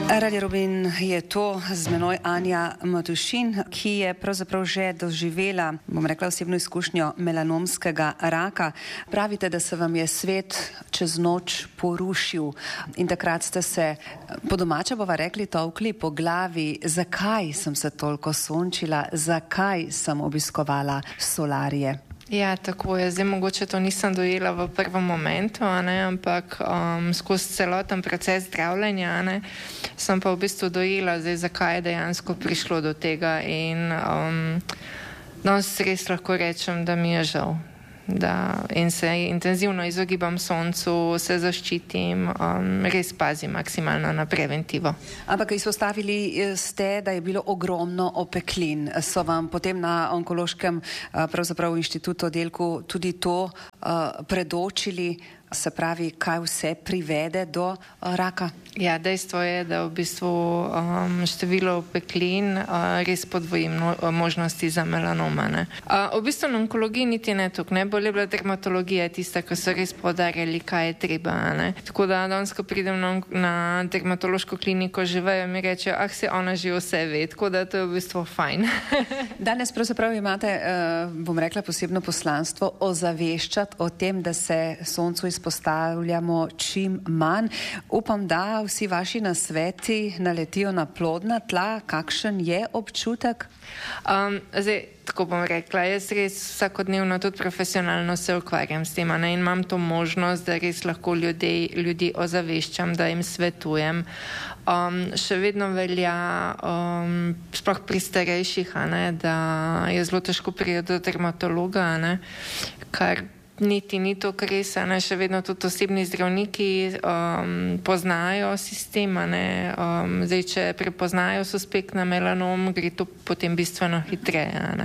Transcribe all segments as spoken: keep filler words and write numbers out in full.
Radio Robin je to, z menoj Anja Matušin, ki je pravzaprav že doživela, bom rekla, osebno izkušnjo melanomskega raka. Pravite, da se vam je svet čez noč porušil in takrat ste se, po domače bova rekli, tolkli po glavi, zakaj sem se toliko sončila, zakaj sem obiskovala solarije. Ja, tako je. Zdaj mogoče to nisem dojela v prvem momentu, ne, ampak um, skozi celoten proces zdravljenja ne, sem pa v bistvu dojela, zdaj, zakaj je dejansko prišlo do tega in um, danes res lahko rečem, da mi je žal. Da, in se intenzivno izogibam soncu, se zaščitim, um, res pazim maksimalno na preventivo. Ampak izpostavili ste, da je bilo ogromno opeklin. So vam potem na onkološkem pravzaprav inštitutu oddelku tudi to uh, predočili, se pravi, kaj vse privede do uh, raka? Ja, dejstvo je, da v bistvu um, število opeklin uh, res podvoji no, možnosti za melanoma. Ne. Uh, v bistvu na onkologiji niti ne tukaj, ne, bolj je bila dermatologija tista, ki so res podarjali, kaj je treba. Ne. Tako da danes, ko pridem na, na dermatološko kliniko, že vejo mi rečejo, ah, se ona že vse ve, tako da to je v bistvu fajn. Danes pravzaprav imate, uh, bom rekla, posebno poslanstvo ozaveščati o tem, da se soncu izpostavljamo čim manj. Upam, da vsi vaši nasveti naletijo na plodna tla. Kakšen je občutek? Um, zdaj, tako bom rekla, jaz res vsakodnevno tudi profesionalno se ukvarjam s tem, ne, in imam to možnost, da res lahko ljudi, ljudi ozaveščam, da jim svetujem. Um, še vedno velja, um, sploh pri starejših, a ne, da je zelo težko priti do dermatologa, a ne, kar niti ni to res, ne, še vedno tudi osebni zdravniki um, poznajo sistema, ne, um, zdaj, če prepoznajo suspekt na melanom, gre to potem bistveno hitreje, ne.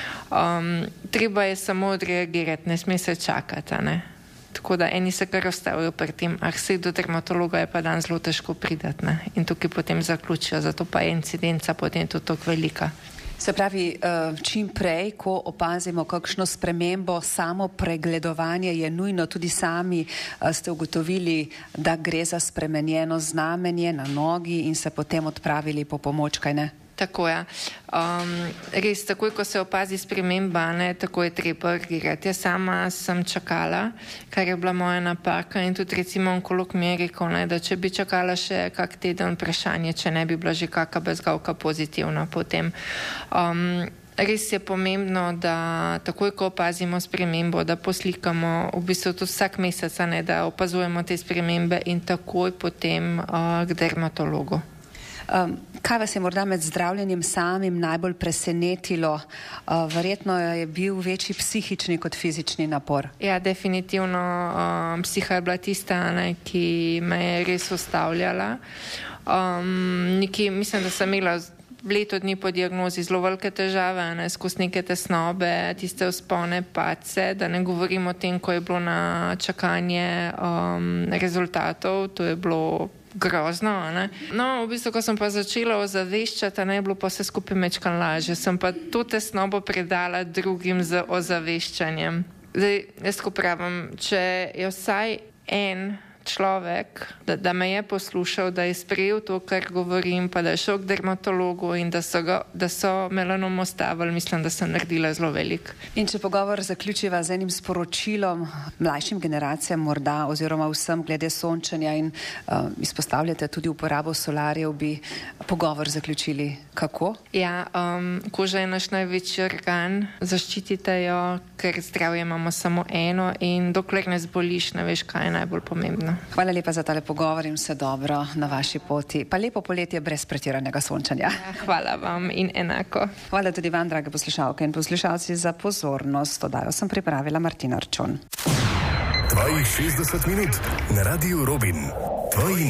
Um, treba je samo odreagirati, ne sme se čakati, ne. Tako da eni se kar ostavijo pri tem, ah, se do dermatologa je pa dan zelo težko pridati, ne, in tukaj potem zaključijo, zato pa je incidenca potem tudi tako velika. Se pravi, čim prej, ko opazimo kakšno spremembo, samo pregledovanje je nujno, tudi sami ste ugotovili, da gre za spremenjeno znamenje na nogi in se potem odpravili po pomoč, kaj ne? Tako je. Um, res, takoj, ko se opazi sprememba, ne, tako je treba reagirati. Jaz sama sem čakala, kar je bila moja napaka in tudi recimo onkolog mi je rekel, ne, da če bi čakala še kak teden, vprašanje, če ne bi bila že kaka bezgavka pozitivna potem. Um, res je pomembno, da takoj, ko opazimo spremembo, da poslikamo v bistvu tudi vsak mesec, ne, da opazujemo te spremembe in takoj potem uh, k dermatologu. Um, kaj vas je morda med zdravljenjem samim najbolj presenetilo? Uh, verjetno je bil večji psihični kot fizični napor. Ja, definitivno. Um, psiha je bila tista, ne, ki me je res ustavljala. Um, neki, mislim, da sem imela leto dni po diagnozi zelo velike težave, ne, skozi neke tesnobe, tiste vzpone, padce, da ne govorim o tem, ko je bilo na čakanje um, rezultatov, to je bilo grozno, ne. No, v bistvu, ko sem pa začela ozaveščati, ne, je bilo pa vse skupaj mečkan lažje. Sem pa to tesnobo predala drugim z ozaveščanjem. Zdaj, jaz ko pravim, če je vsaj en človek, da, da me je poslušal, da je sprejel to, kar govorim, pa da je šel k dermatologu in da so, ga, da so melanom ostavili, mislim, da sem naredila zelo velik. In če pogovor zaključiva z enim sporočilom mlajšim generacijam morda, oziroma vsem glede sončenja in uh, izpostavljate tudi uporabo solarjev, bi pogovor zaključili kako? Ja, um, koža je naš največji organ, zaščitite jo, ker zdravje imamo samo eno in dokler ne zboliš, ne veš, kaj je najbolj pomembno. Hvala lepa za tale pogovor in vse dobro na vaši poti. Pa lepo poletje brez pretiranega sončanja. Ja, hvala vam in enako. Hvala tudi vam, drage poslušalke in poslušalci, za pozornost. Oddajo sem pripravila Martina Arčon. Tvojih šestdeset minut na Radiu Robin. Tvoji